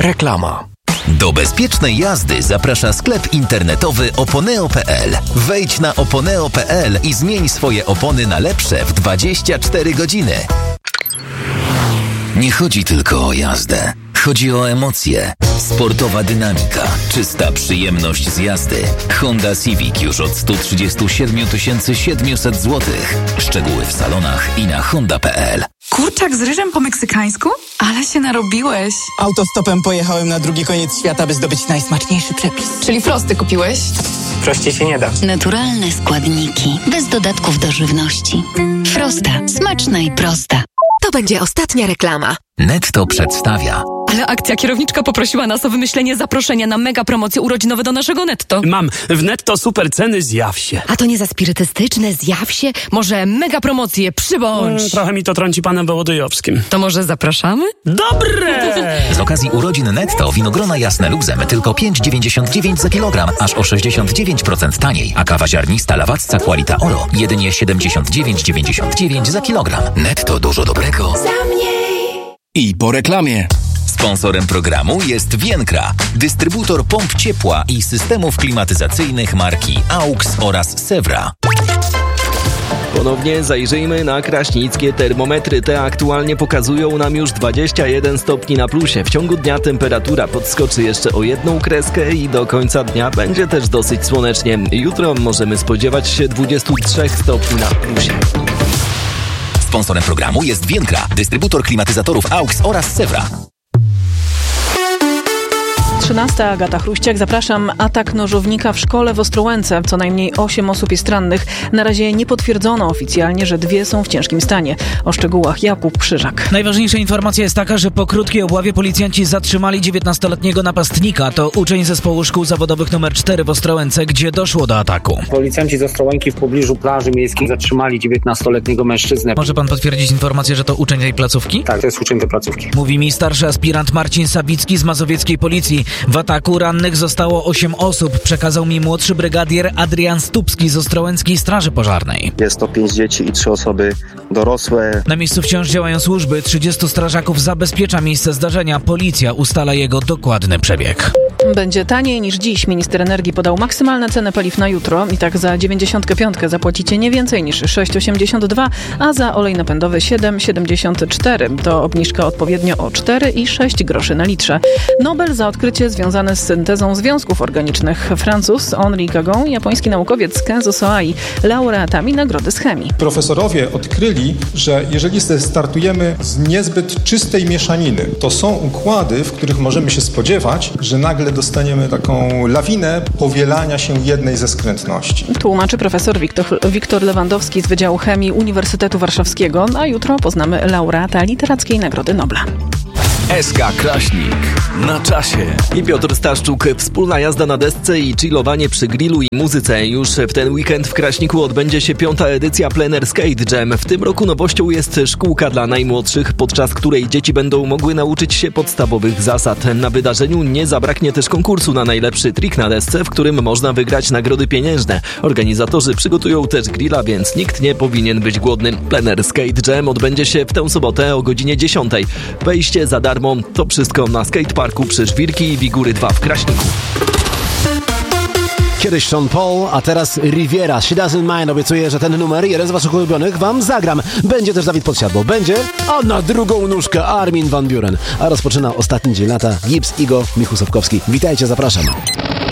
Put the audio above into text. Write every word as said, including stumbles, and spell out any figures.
Reklama. Do bezpiecznej jazdy zaprasza sklep internetowy oponeo kropka pe el. Wejdź na oponeo kropka pe el i zmień swoje opony na lepsze w dwadzieścia cztery godziny. Nie chodzi tylko o jazdę. Chodzi o emocje. Sportowa dynamika, czysta przyjemność z jazdy. Honda Civic już od sto trzydzieści siedem tysięcy siedemset złotych. Szczegóły w salonach i na honda kropka pe el. Kurczak z ryżem po meksykańsku? Ale się narobiłeś. Autostopem pojechałem na drugi koniec świata, by zdobyć najsmaczniejszy przepis. Czyli frosty kupiłeś? Prościej się nie da. Naturalne składniki, bez dodatków do żywności. Frosta. Smaczna i prosta. To będzie ostatnia reklama. Netto przedstawia. Ale akcja kierowniczka poprosiła nas o wymyślenie zaproszenia na mega promocje urodzinowe do naszego Netto. Mam. W Netto super ceny, zjaw się. A to nie za spirytystyczne, zjaw się? Może mega promocje, przybądź. Mm, trochę mi to trąci panem Wołodyjowskim. To może zapraszamy? Dobre! Z okazji urodzin Netto winogrona jasne luzem tylko pięć dziewięćdziesiąt dziewięć za kilogram, aż o sześćdziesiąt dziewięć procent taniej, a kawa ziarnista Lawacca Qualita Oro jedynie siedemdziesiąt dziewięć dziewięćdziesiąt dziewięć za kilogram. Netto, dużo dobrego. Za mniej. I po reklamie. Sponsorem programu jest Vienkra, dystrybutor pomp ciepła i systemów klimatyzacyjnych marki AUX oraz Sewra. Ponownie zajrzyjmy na kraśnickie termometry. Te aktualnie pokazują nam już dwadzieścia jeden stopni na plusie. W ciągu dnia temperatura podskoczy jeszcze o jedną kreskę i do końca dnia będzie też dosyć słonecznie. Jutro możemy spodziewać się dwudziestu trzech stopni na plusie. Sponsorem programu jest Vienkra, dystrybutor klimatyzatorów AUX oraz Sewra. trzynasta Agata Chruściak. Zapraszam. Atak nożownika w szkole w Ostrołęce. Co najmniej osiem osób jest rannych. Na razie nie potwierdzono oficjalnie, że dwie są w ciężkim stanie. O szczegółach Jakub Krzyżak. Najważniejsza informacja jest taka, że po krótkiej obławie policjanci zatrzymali dziewiętnastoletniego napastnika. To uczeń zespołu szkół zawodowych numer cztery w Ostrołęce, gdzie doszło do ataku. Policjanci z Ostrołęki w pobliżu plaży miejskiej zatrzymali dziewiętnastoletniego mężczyznę. Może pan potwierdzić informację, że to uczeń tej placówki? Tak, to jest uczeń tej placówki. Mówi mi starszy aspirant Marcin Sabicki z mazowieckiej policji. W ataku rannych zostało osiem osób, przekazał mi młodszy brygadier Adrian Stupski z Ostrołęckiej Straży Pożarnej. Jest to pięć dzieci i trzy osoby dorosłe. Na miejscu wciąż działają służby, trzydziestu strażaków zabezpiecza miejsce zdarzenia, policja ustala jego dokładny przebieg. Będzie taniej niż dziś. Minister energii podał maksymalne ceny paliw na jutro. I tak za dziewięćdziesiąt pięć zapłacicie nie więcej niż sześć osiemdziesiąt dwa, a za olej napędowy siedem siedemdziesiąt cztery. To obniżka odpowiednio o cztery i sześć groszy na litrze. Nobel za odkrycie związane z syntezą związków organicznych. Francuz Henri Gagon i japoński naukowiec Kenzo Soai, laureatami nagrody z chemii. Profesorowie odkryli, że jeżeli startujemy z niezbyt czystej mieszaniny, to są układy, w których możemy się spodziewać, że nagle dostaniemy taką lawinę powielania się jednej ze skrętności. Tłumaczy profesor Wiktor, Wiktor Lewandowski z Wydziału Chemii Uniwersytetu Warszawskiego, a jutro poznamy laureata Literackiej Nagrody Nobla. S K Kraśnik na czasie. I Piotr Staszczuk. Wspólna jazda na desce i chillowanie przy grillu i muzyce. Już w ten weekend w Kraśniku odbędzie się piąta edycja Plein Air Skate Jam. W tym roku nowością jest szkółka dla najmłodszych, podczas której dzieci będą mogły nauczyć się podstawowych zasad. Na wydarzeniu nie zabraknie też konkursu na najlepszy trik na desce, w którym można wygrać nagrody pieniężne. Organizatorzy przygotują też grilla, więc nikt nie powinien być głodny. Plein Air Skate Jam odbędzie się w tę sobotę o godzinie dziesiątej. Wejście za darmo. To wszystko na skateparku przy Żwirki i Wigury dwa w Kraśniku. Kiedyś Sean Paul, a teraz Riviera. She Doesn't Mind. Obiecuję, że ten numer, jeden z waszych ulubionych, wam zagram. Będzie też Dawid Podsiadło. Będzie, a na drugą nóżkę Armin van Buuren. A rozpoczyna ostatni dzień lata Gibbs, Igo, Michu Sobkowski. Witajcie, zapraszam.